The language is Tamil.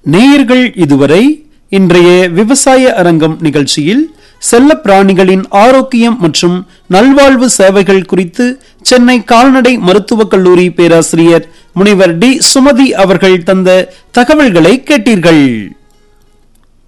நேயர்கள் இதுவரை இன்றைய விவசாய அரங்கம் நிகழ்ச்சியில் செல்ல பிராணிகளின் ஆரோக்கியம் மற்றும் நல்வாழ்வு சேவைகள் குறித்து சென்னை கால்நடை மருத்துவக் கல்லூரி பேராசிரியர் முனைவர் டி சுமதி அவர்கள் தந்த தகவல்களை கேட்டீர்கள்.